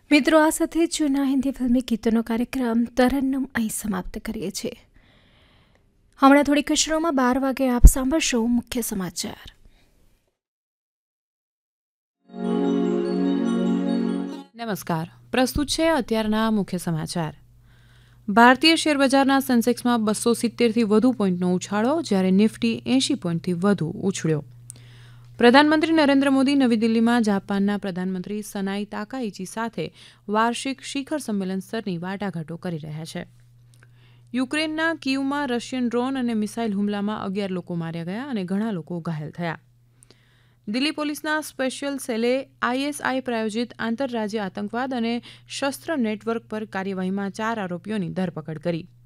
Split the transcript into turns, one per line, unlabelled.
મિત્રો, આ સાથે જૂના હિન્દી ફિલ્મી ગીતોનો કાર્યક્રમ તરન્નુમ અહીં સમાપ્ત કરીએ છીએ. હમણાં થોડી ક્ષણોમાં 12 વાગે આપ સાંભળશો મુખ્ય સમાચાર.
નમસ્કાર, પ્રસ્તુત છે અત્યારના મુખ્ય સમાચાર. ભારતીય શેરબજારના સેન્સેક્સમાં 270થી વધુ પોઈન્ટનો ઉછાળો, જ્યારે નિફ્ટી 80 પોઈન્ટથી વધુ ઉછળ્યો. પ્રધાનમંત્રી નરેન્દ્ર મોદી નવી દિલ્હીમાં જાપાનના પ્રધાનમંત્રી સનાઈ તાકાઇચી સાથે વાર્ષિક શિખર સંમેલન સ્તરની વાટાઘાટો કરી રહ્યા છે. યુક્રેનના કીવમાં રશિયન ડ્રોન અને મિસાઇલ હુમલામાં 11 લોકો માર્યા ગયા અને ઘણા લોકો ઘાયલ થયા. દિલ્હી પોલીસના સ્પેશિયલ સેલે આઈએસઆઈ પ્રાયોજિત આંતરરાજ્ય આતંકવાદ અને શસ્ત્ર નેટવર્ક પર કાર્યવાહીમાં 4 આરોપીઓની ધરપકડ કરી.